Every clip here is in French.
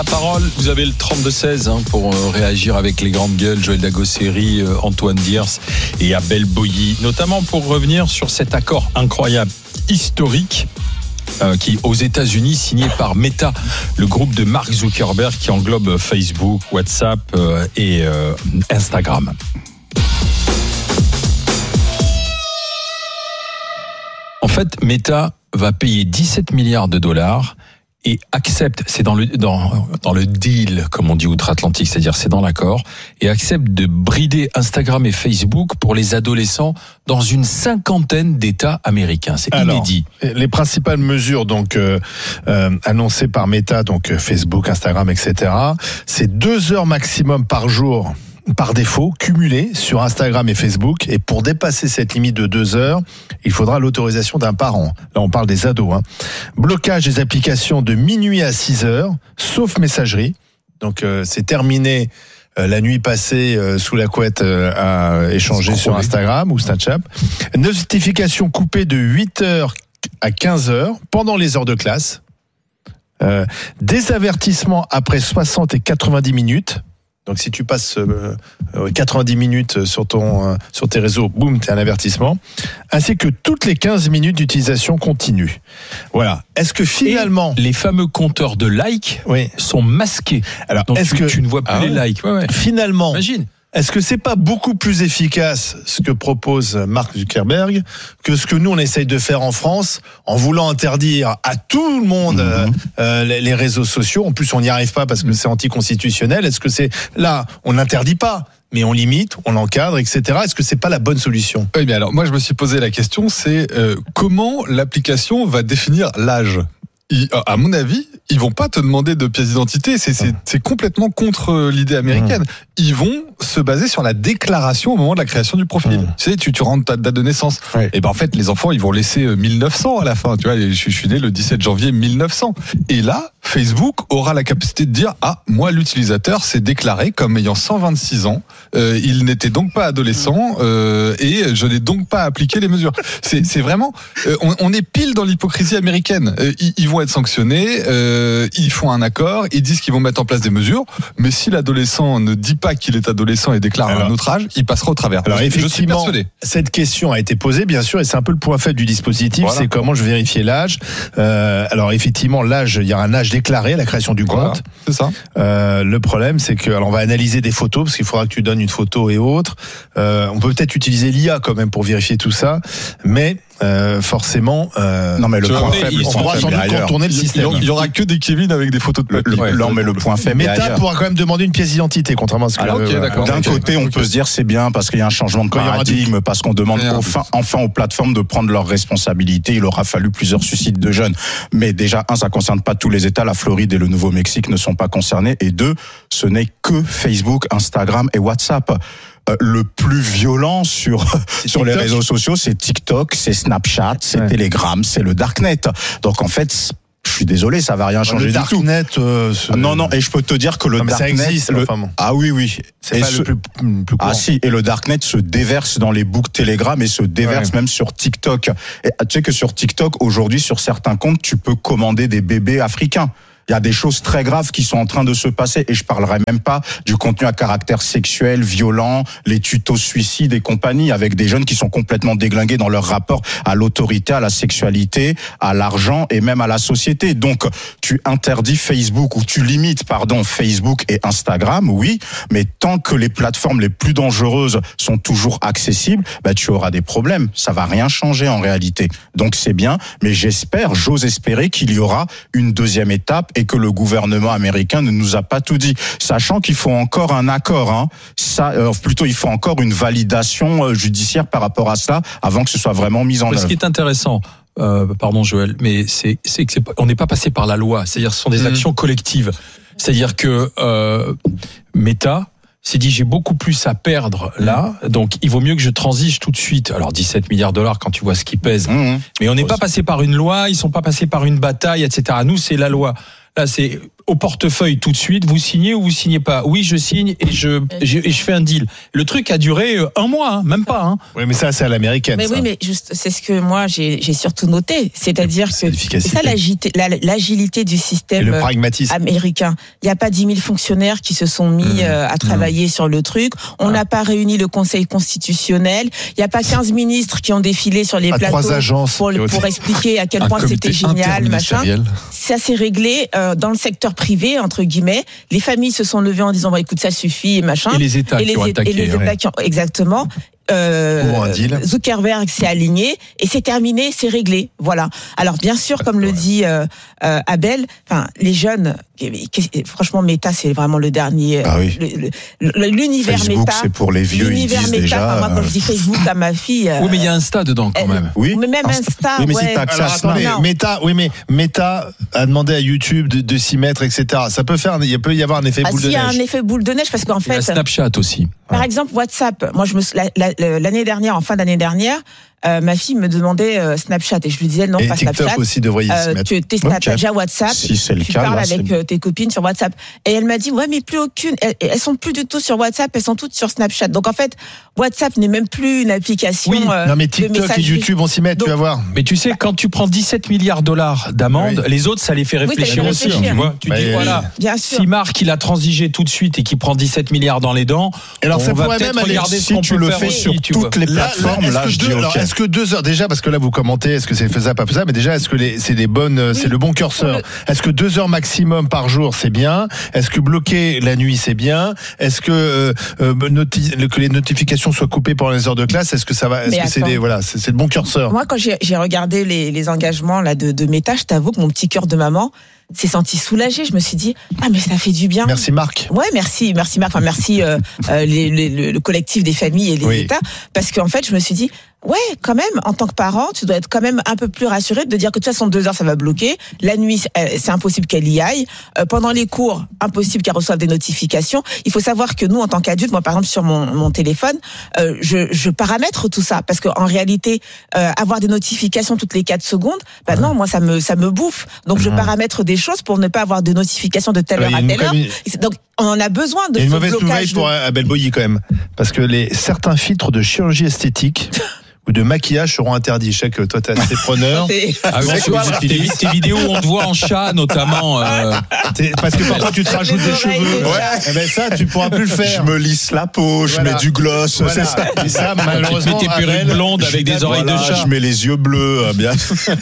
La parole, vous avez le 32-16 pour réagir avec les grandes gueules, Joël Dagosseri, Antoine Diers et Abel Boilly, notamment pour revenir sur cet accord incroyable, historique, qui aux États-Unis signé par Meta, le groupe de Mark Zuckerberg qui englobe Facebook, WhatsApp et Instagram. En fait, Meta va payer 17 milliards de dollars et accepte, c'est dans le deal, comme on dit outre-Atlantique, c'est-à-dire c'est dans l'accord, et accepte de brider Instagram et Facebook pour les adolescents dans une 50aine d'États américains. C'est inédit. Les principales mesures donc annoncées par Meta, donc Facebook, Instagram, etc., c'est 2 heures maximum par jour par défaut, cumulé sur Instagram et Facebook. Et pour dépasser cette limite de 2 heures, il faudra l'autorisation d'un parent. Là, on parle des ados. Blocage des applications de minuit à 6 heures, sauf messagerie. Donc, c'est terminé la nuit passée sous la couette à échanger sur Instagram ou Snapchat. Notification coupée de 8 heures à 15 heures pendant les heures de classe. Des avertissements après 60 et 90 minutes. Donc si tu passes 90 minutes sur tes réseaux, boum, t'as un avertissement. Ainsi que toutes les 15 minutes d'utilisation continue. Voilà. Est-ce que finalement... Et les fameux compteurs de likes sont masqués. Alors, donc tu ne vois plus les likes. Finalement... Imagine. Est-ce que c'est pas beaucoup plus efficace ce que propose Mark Zuckerberg que ce que nous on essaye de faire en France en voulant interdire à tout le monde les réseaux sociaux. En plus on n'y arrive pas parce que c'est anticonstitutionnel. Est-ce que c'est là on n'interdit pas mais on limite, on l'encadre, etc. Est-ce que c'est pas la bonne solution ? Oui, mais alors moi je me suis posé la question, c'est comment l'application va définir l'âge ? À mon avis, ils vont pas te demander de pièce d'identité. C'est complètement contre l'idée américaine. Ils vont se baser sur la déclaration au moment de la création du profil. Tu sais, tu rentres ta date de naissance. Et ben en fait, les enfants, ils vont laisser 1900 à la fin. Tu vois, je suis né le 17 janvier 1900. Et là, Facebook aura la capacité de dire moi, l'utilisateur s'est déclaré comme ayant 126 ans. Il n'était donc pas adolescent et je n'ai donc pas appliqué les mesures. C'est vraiment, on est pile dans l'hypocrisie américaine. Ils vont être sanctionnés, ils font un accord, ils disent qu'ils vont mettre en place des mesures, mais si l'adolescent ne dit pas qu'il est adolescent et déclare un autre âge, il passera au travers. Alors effectivement, cette question a été posée, bien sûr, et c'est un peu le point faible du dispositif, c'est comment je vérifie l'âge. Alors effectivement, l'âge, il y a un âge déclaré à la création du compte. C'est ça. Le problème, c'est que, alors on va analyser des photos, parce qu'il faudra que tu donnes une photo et autres. On peut peut-être utiliser l'IA quand même pour vérifier tout ça, mais forcément, non mais le point faible, on pourra sans doute contourner le système. Il y aura que des Kevin avec des photos de papier. Non mais le point faible. Meta pourra quand même demander une pièce d'identité, contrairement à ce que. D'un côté, on peut se dire c'est bien parce qu'il y a un changement de paradigme, parce qu'on demande enfin aux plateformes de prendre leurs responsabilités. Il aura fallu plusieurs suicides de jeunes, mais déjà ça concerne pas tous les États. La Floride et le Nouveau-Mexique ne sont pas concernés. Et 2, ce n'est que Facebook, Instagram et WhatsApp. Le plus violent sur les réseaux sociaux, c'est TikTok, c'est Snapchat, c'est Telegram, c'est le Darknet. Donc en fait, je suis désolé, ça va rien changer du tout. Darknet, non, et je peux te dire que le Darknet, ça existe. Ah oui, c'est pas le plus courant. Ah si, et le Darknet se déverse dans les boucles Telegram et se déverse même sur TikTok. Et tu sais que sur TikTok aujourd'hui, sur certains comptes, tu peux commander des bébés africains. Il y a des choses très graves qui sont en train de se passer et je parlerai même pas du contenu à caractère sexuel, violent, les tutos suicides et compagnie, avec des jeunes qui sont complètement déglingués dans leur rapport à l'autorité, à la sexualité, à l'argent et même à la société. Donc, tu interdis Facebook ou tu limites, Facebook et Instagram, oui, mais tant que les plateformes les plus dangereuses sont toujours accessibles, tu auras des problèmes. Ça va rien changer en réalité. Donc c'est bien, mais j'ose espérer qu'il y aura une deuxième étape et que le gouvernement américain ne nous a pas tout dit, sachant qu'il faut encore un accord. Plutôt, il faut encore une validation judiciaire par rapport à cela avant que ce soit vraiment mis en œuvre. Ce qui est intéressant, pardon Joël, mais c'est que on n'est pas passé par la loi. C'est-à-dire, ce sont des actions collectives. C'est-à-dire que Meta s'est dit j'ai beaucoup plus à perdre là, donc il vaut mieux que je transige tout de suite. Alors 17 milliards de dollars quand tu vois ce qu'ils pèsent. Mais on n'est pas passé par une loi, ils sont pas passés par une bataille, etc. Nous, c'est la loi. Là, c'est au portefeuille tout de suite. Vous signez ou vous signez pas? Oui, je signe et je fais un deal. Le truc a duré 1 mois, hein, même pas. Hein. Oui, mais ça, c'est à l'américaine. Mais ça. oui, mais juste, c'est ce que moi j'ai surtout noté, c'est-à-dire que c'est ça l'agilité du système et le pragmatisme américain. Il n'y a pas 10 000 fonctionnaires qui se sont mis à travailler sur le truc. On n'a pas réuni le Conseil constitutionnel. Il n'y a pas 15 ministres qui ont défilé sur les plateaux 3 agences pour expliquer à quel point c'était génial, machin. Ça s'est réglé dans le secteur privé, entre guillemets. Les familles se sont levées en disant, écoute, ça suffit, machin. Et les États qui ont attaqué. Et les États qui ont, exactement. Zuckerberg s'est aligné et c'est terminé, c'est réglé. Voilà. Alors bien sûr, comme le dit Abel, enfin les jeunes, franchement, Meta c'est vraiment le dernier. Ah oui. L'univers Facebook, Meta. c'est pour les vieux. L'univers ils disent Meta. déjà. Enfin, moi, quand je dis Facebook à ma fille. Oui, mais il y a Insta dedans quand même. Oui. Mais même Insta. Oui, mais ouais. si t'as accès à Alors, Snap. attendez, Meta a demandé à YouTube de s'y mettre, etc. Ça peut faire, il peut y avoir un effet boule de neige. Il y a un effet boule de neige parce qu'en Il y a fait. Snapchat aussi. Par exemple, WhatsApp. Moi, l'année dernière, en fin d'année dernière, ma fille me demandait Snapchat et je lui disais non, et pas TikTok Snapchat. aussi devrait y se mettre. Tu as déjà WhatsApp. Si c'est le tu cas, parles là, avec tes copines sur WhatsApp. Et elle m'a dit ouais, mais plus aucune. Elles sont plus du tout sur WhatsApp. Elles sont toutes sur Snapchat. Donc en fait, WhatsApp n'est même plus une application. Oui. Non mais de TikTok et messagerie. YouTube vont s'y mettre, Donc, tu vas voir. Mais tu sais, quand tu prends 17 milliards $ d'amende, les autres, ça les fait réfléchir fait aussi. réfléchir. Tu vois, tu dis voilà. Bien sûr. Si Marc il a transigé tout de suite et qu'il prend 17 milliards dans les dents, Et alors, ça on va pourrait peut-être même aller- regarder ce si qu'on tu peut le faire fais aussi, sur tu vois. toutes les plateformes, là, je dis OK. Est-ce que 2 heures, déjà, parce que là, vous commentez, est-ce que c'est faisable, pas faisable, mais déjà, est-ce que c'est des bonnes, c'est le bon curseur? Est-ce que 2 heures maximum par jour, c'est bien? Est-ce que bloquer la nuit, c'est bien? Est-ce que, que les notifications soient coupées pendant les heures de classe? Est-ce que ça va, est-ce Mais que c'est attends. c'est le bon curseur? Moi, quand j'ai regardé les engagements là de Meta, je t'avoue que mon petit cœur de maman s'est senti soulagé. Je me suis dit mais ça fait du bien. Merci Marc. Ouais, merci Marc. Enfin, merci le collectif des familles et les États, parce qu'en fait, je me suis dit. Ouais, quand même, en tant que parent, tu dois être quand même un peu plus rassuré de dire que de toute façon 2 heures ça va bloquer. La nuit, c'est impossible qu'elle y aille. Pendant les cours, impossible qu'elle reçoive des notifications. Il faut savoir que nous, en tant qu'adultes, moi par exemple sur mon téléphone, je paramètre tout ça parce qu'en réalité, avoir des notifications toutes les 4 secondes, non, moi ça me bouffe. Donc je paramètre des choses pour ne pas avoir de notifications de telle heure à telle heure. Donc on en a besoin de Il y a une ce mauvaise nouvelle blocage. pour Abel Boilly quand même, parce que certains filtres de chirurgie esthétique ou de maquillage seront interdits. Je sais que toi, t'es assez preneur. Ah, C'est quoi, tes vidéos où on te voit en chat, notamment. Parce que parfois tu te rajoutes des cheveux. Eh ben ça, tu pourras plus le faire. Je me lisse la peau, je mets du gloss, Voilà. c'est ça. Et ça, Tu malheureusement, mets tes perruques Abel, blondes avec des oreilles de chat. Je mets les yeux bleus, bien.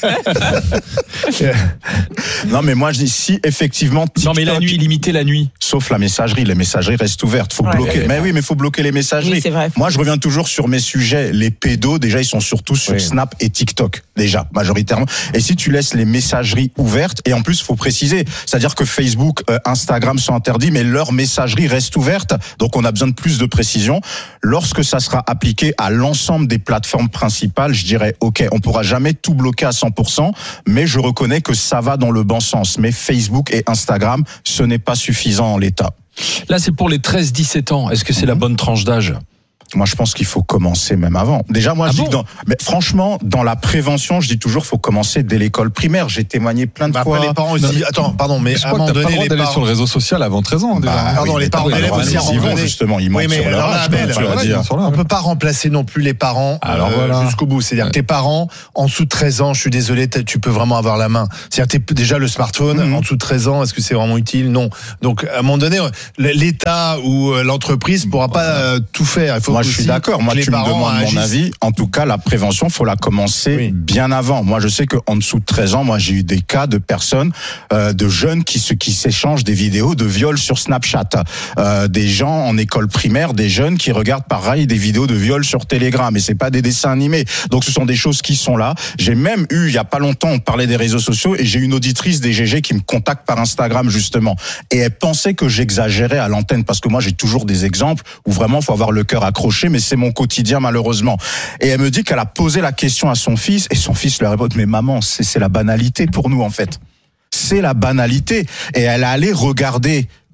Non, mais moi, je dis si effectivement. Non, mais la TikTok, nuit, limiter la nuit. Sauf la messagerie. Les messageries restent ouvertes. Faut bloquer. Mais oui, mais faut bloquer les messageries. Oui, c'est vrai. Moi, je reviens toujours sur mes sujets. Les pédos, déjà, ils sont surtout sur Snap et TikTok. Déjà, majoritairement. Et si tu laisses les messageries ouvertes, et en plus, faut préciser, c'est-à-dire que Facebook, Instagram sont interdits, mais leur messagerie reste ouverte. Donc, on a besoin de plus de précision. Lorsque ça sera appliqué à l'ensemble des plateformes principales, je dirais, OK, on pourra jamais tout bloquer à 100%, mais je reconnais que ça va dans le bon sens. Mais Facebook et Instagram, ce n'est pas suffisant en l'état. Là, c'est pour les 13-17 ans. Est-ce que c'est la bonne tranche d'âge? Moi, je pense qu'il faut commencer même avant. Déjà, moi, je dis que mais franchement, dans la prévention, je dis toujours, faut commencer dès l'école primaire. J'ai témoigné plein de fois. Après, les parents aussi. Attends, pardon, mais Je à un crois moment que t'as pas le donné, droit les d'aller parents. sur le réseau social avant 13 ans, déjà. Pardon, les parents d'élèves aussi, à un ils moment vont donné. justement, ils mentent Oui, mais sur leur alors là, âge, Abel, tu vas voilà, dire. on peut pas remplacer non plus les parents Alors voilà. jusqu'au bout. C'est-à-dire que tes parents, en dessous de 13 ans, je suis désolé, tu peux vraiment avoir la main. C'est-à-dire que déjà le smartphone, en dessous de 13 ans, est-ce que c'est vraiment utile? Non. Donc, à un moment donné, l'État ou l'entreprise pourra pas tout faire. Il faut Moi, je aussi suis d'accord. Moi, que les tu me parents demandes mon agissent. avis. En tout cas, la prévention, faut la commencer bien avant. Moi, je sais qu'en dessous de 13 ans, moi, j'ai eu des cas de personnes, de jeunes qui s'échangent des vidéos de viol sur Snapchat. Des gens en école primaire, des jeunes qui regardent pareil des vidéos de viol sur Telegram. Et c'est pas des dessins animés. Donc, ce sont des choses qui sont là. J'ai même eu, il y a pas longtemps, on parlait des réseaux sociaux et j'ai une auditrice des GG qui me contacte par Instagram, justement. Et elle pensait que j'exagérais à l'antenne parce que moi, j'ai toujours des exemples où vraiment, faut avoir le cœur accroché, mais c'est mon quotidien, malheureusement. Et elle me dit qu'elle a posé la question à son fils et son fils lui répond, mais maman, c'est la banalité pour nous, en fait. C'est la banalité. Et elle est allée regarder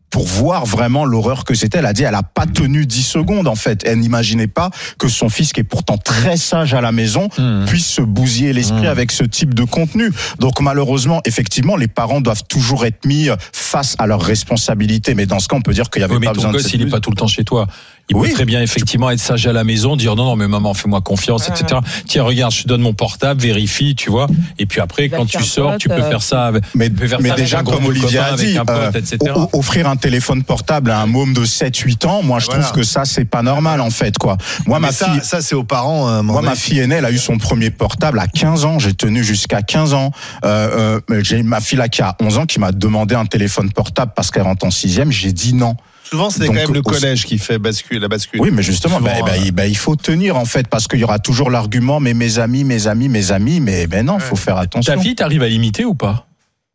pour voir vraiment l'horreur que c'était. Elle a dit, elle a pas tenu 10 secondes, en fait. Elle n'imaginait pas que son fils, qui est pourtant très sage à la maison, puisse se bousiller l'esprit avec ce type de contenu. Donc, malheureusement, effectivement, les parents doivent toujours être mis face à leurs responsabilités. Mais dans ce cas, on peut dire qu'il y avait pas besoin de... Mais ton gosse, il est pas tout le temps chez toi. Il peut très bien effectivement être sage à la maison, dire non, mais maman, fais-moi confiance, etc. Tiens, regarde, je te donne mon portable, vérifie, tu vois. Et puis après, quand tu sors, tu peux faire ça. Mais déjà, comme Olivier a dit, offrir un téléphone portable à un môme de 7-8 ans, moi, je trouve que ça, c'est pas normal, en fait, quoi. Moi, ça, c'est aux parents. Moi, ma fille aînée, elle a eu son premier portable à 15 ans. J'ai tenu jusqu'à 15 ans. J'ai ma fille là qui a 11 ans qui m'a demandé un téléphone portable parce qu'elle rentre en 6e. J'ai dit non. Souvent, c'est quand même le collège qui fait la bascule. Oui, mais justement, il faut tenir, en fait, parce qu'il y aura toujours l'argument, mais mes amis, mais non, il faut faire attention. Ta fille, t'arrives à l'imiter ou pas?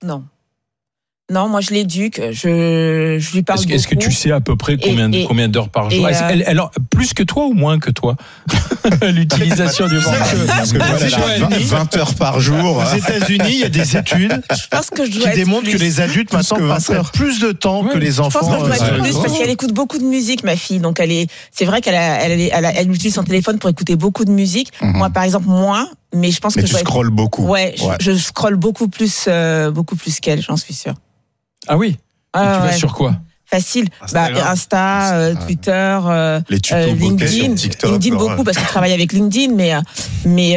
Non, moi je l'éduque, je lui parle beaucoup. Est-ce que tu sais à peu près combien d'heures par jour? Elle plus que toi ou moins que toi? L'utilisation du portable. Parce que elle a 20 heures par jour. Aux États-Unis, il y a des études qui démontrent que les adultes maintenant passeraient plus de temps que les enfants. Je pense que je dois être plus parce qu'elle écoute beaucoup de musique, ma fille. Donc c'est vrai qu'elle utilise son téléphone pour écouter beaucoup de musique. Moi, par exemple, moins. Mais je pense que tu scrolles beaucoup. Ouais, je scrolle beaucoup plus qu'elle, j'en suis sûre. Ah oui. Tu vas sur quoi? Facile. Insta, Twitter, les tutos LinkedIn. TikTok, LinkedIn beaucoup parce que je travaille avec LinkedIn, mais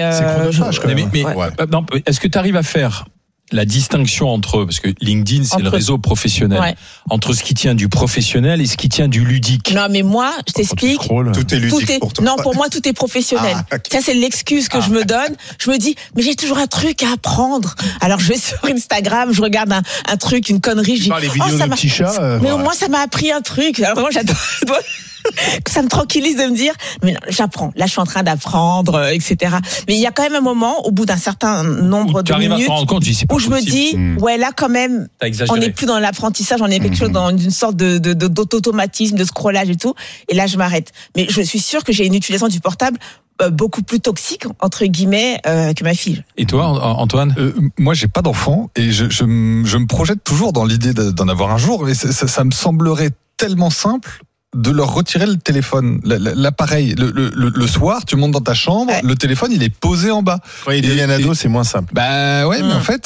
est-ce que tu arrives à faire la distinction entre, parce que LinkedIn, c'est le réseau professionnel, entre ce qui tient du professionnel et ce qui tient du ludique? Non, mais moi, je t'explique. Tout est ludique pour toi. Non, pour moi, tout est professionnel. Ça, c'est l'excuse que je me donne. Je me dis, mais j'ai toujours un truc à apprendre. Alors, je vais sur Instagram, je regarde un truc, une connerie, je dis, les vidéos de petits chats. Mais au moins, ça m'a appris un truc. Alors, vraiment, j'adore. Ça me tranquillise de me dire, mais non, j'apprends. Là, je suis en train d'apprendre, etc. Mais il y a quand même un moment, au bout d'un certain nombre de minutes, où je me dis, ouais, là, quand même, on n'est plus dans l'apprentissage, on est quelque chose dans une sorte d'automatisme, de scrollage et tout. Et là, je m'arrête. Mais je suis sûre que j'ai une utilisation du portable beaucoup plus toxique, entre guillemets, que ma fille. Et toi, Antoine? Moi, j'ai pas d'enfant et je me projette toujours dans l'idée d'en avoir un jour. Mais ça me semblerait tellement simple de leur retirer le téléphone, l'appareil. Le soir, tu montes dans ta chambre, le téléphone, il est posé en bas. Quand il devient ado, c'est moins simple. Bah ouais, mais en fait,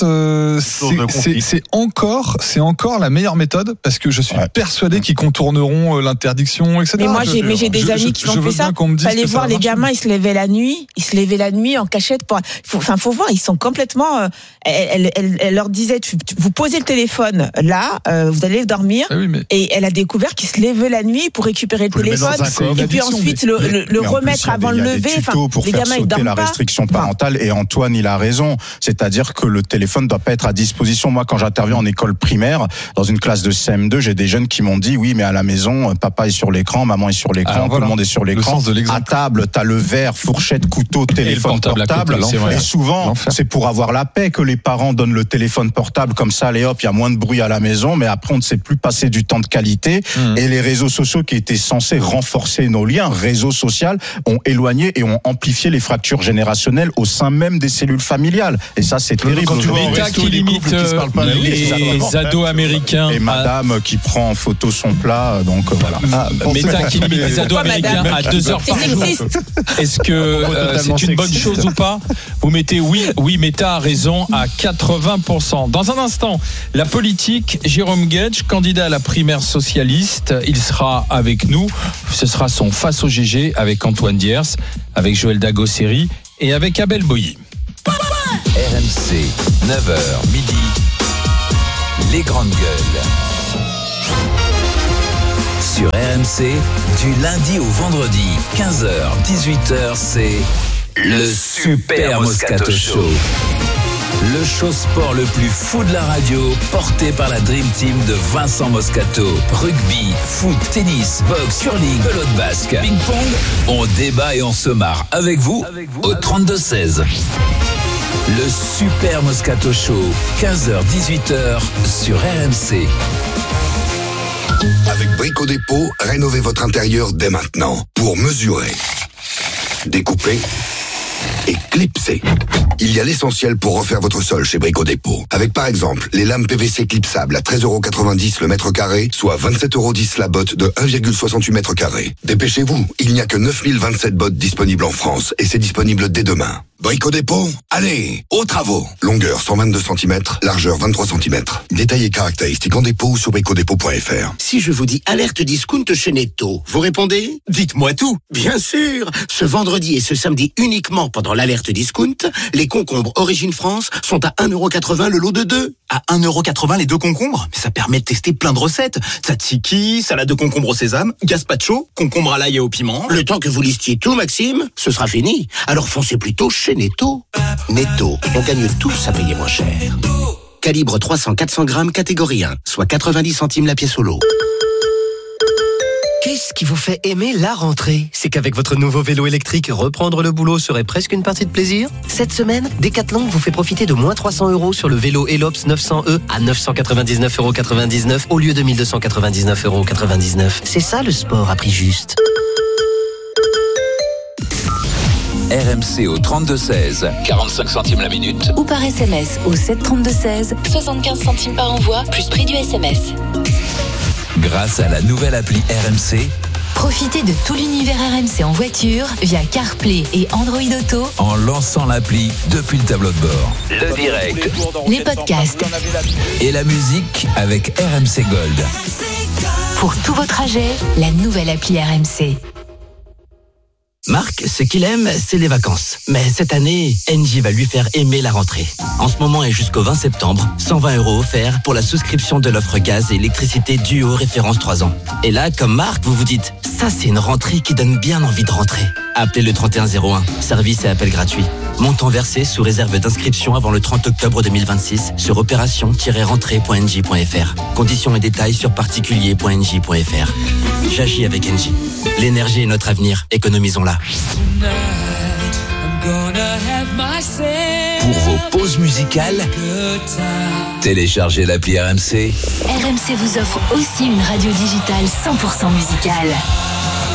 c'est encore la meilleure méthode parce que je suis persuadé qu'ils contourneront l'interdiction, etc. Mais moi, j'ai des amis qui ont fait ça. Fallait voir les gamins, ils se levaient la nuit en cachette. Faut voir, ils sont complètement. Elle leur disait, vous posez le téléphone là, vous allez dormir. Et elle a découvert qu'ils se levaient la nuit pour récupérer le téléphone et puis ensuite le remettre avant le lever. Pour faire sauter la restriction parentale. Et Antoine, il a raison. C'est-à-dire que le téléphone ne doit pas être à disposition. Moi, quand j'interviens en école primaire, dans une classe de CM2, j'ai des jeunes qui m'ont dit, oui, mais à la maison, papa est sur l'écran, maman est sur l'écran, tout le monde est sur l'écran. À table, t'as le verre, fourchette, couteau, téléphone portable. Et souvent, c'est pour avoir la paix que les parents donnent le téléphone portable. Comme ça, allez hop, il y a moins de bruit à la maison, mais après, on ne sait plus passer du temps de qualité. Et les réseaux sociaux qui étaient censés renforcer nos liens, réseaux sociaux, ont éloigné et ont amplifié les fractures générationnelles au sein même des cellules familiales. Et ça, c'est terrible. L'État qui limite les ados américains. Et madame qui prend en photo son plat, donc voilà. L'État qui limite les ados américains à 2 heures par jour. Est-ce que c'est une bonne chose ou pas? Vous mettez oui, Meta a raison à 80%. Dans un instant, la politique, Jérôme Guedj, candidat à la primaire socialiste, il sera avec nous. Ce sera son face au GG avec Antoine Diers, avec Joël Dagosseri et avec Abel Boilly. RMC, 9h midi, les grandes gueules. Sur RMC, du lundi au vendredi, 15h, 18h, c'est le Super Moscato Show. Le show sport le plus fou de la radio, porté par la Dream Team de Vincent Moscato. Rugby, foot, tennis, boxe, curling, pelote basque, ping-pong. On débat et on se marre avec vous au 32-16. Le Super Moscato Show, 15h-18h sur RMC. Avec Brico Dépôt, rénovez votre intérieur dès maintenant. Pour mesurer, découper, et clipser. Il y a l'essentiel pour refaire votre sol chez Brico Dépôt. Avec par exemple les lames PVC clipsables à 13,90 € le mètre carré, soit 27,10 € la botte de 1,68 m². Dépêchez-vous, il n'y a que 9027 bottes disponibles en France et c'est disponible dès demain. Brico Dépôt, allez, aux travaux. Longueur 122 cm, largeur 23 cm. Détails et caractéristiques en dépôt ou sur bricodépôt.fr. Si je vous dis alerte discount chez Netto, vous répondez ? Dites-moi tout. Bien sûr. Ce vendredi et ce samedi uniquement pendant l'alerte discount, les concombres Origine France sont à 1,80 € le lot de 2. À 1,80 € les 2 concombres ? Mais ça permet de tester plein de recettes. Tzatziki, salade de concombre au sésame, gazpacho, concombre à l'ail et au piment. Le temps que vous listiez tout, Maxime, ce sera fini. Alors foncez plutôt chez Netto. Netto, on gagne tous à payer moins cher. Calibre 300-400 grammes, catégorie 1, soit 90 centimes la pièce au lot. Qu'est-ce qui vous fait aimer la rentrée ? C'est qu'avec votre nouveau vélo électrique, reprendre le boulot serait presque une partie de plaisir ? Cette semaine, Decathlon vous fait profiter de moins 300 € sur le vélo Elops 900e à 999,99 € au lieu de 1299,99 €. C'est ça le sport à prix juste. RMC au 32-16, 45 centimes la minute. Ou par SMS au 732-16, 75 centimes par envoi, plus prix du SMS. Grâce à la nouvelle appli RMC, profitez de tout l'univers RMC en voiture via CarPlay et Android Auto en lançant l'appli depuis le tableau de bord. Le direct, les podcasts et la musique avec RMC Gold. Pour tous vos trajets, la nouvelle appli RMC. Marc, ce qu'il aime, c'est les vacances. Mais cette année, Engie va lui faire aimer la rentrée. En ce moment et jusqu'au 20 septembre, 120 € offerts pour la souscription de l'offre gaz et électricité Duo référence 3 ans. Et là, comme Marc, vous vous dites, ça c'est une rentrée qui donne bien envie de rentrer. Appelez le 3101, service et appel gratuit. Montant versé sous réserve d'inscription avant le 30 octobre 2026 sur opération-rentrée.engie.fr. Conditions et détails sur particulier.engie.fr. J'agis avec Engie. L'énergie est notre avenir, économisons-la. Pour vos pauses musicales, téléchargez l'appli RMC. RMC vous offre aussi une radio digitale 100% musicale.